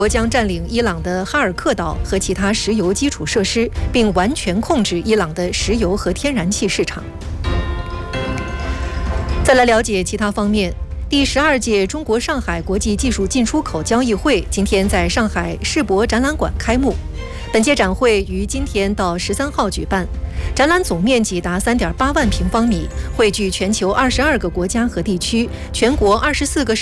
国将占领伊朗的哈尔克岛和其他石油基础设施，并完全控制伊朗的石油和天然气市场。再来了解其他方面。第12届中国上海国际技术进出口交易会今天在上海世博展览馆开幕。本届展会于今天到13号举办，展览总面积达3.8万平方米，汇聚全球22个国家和地区，全国24个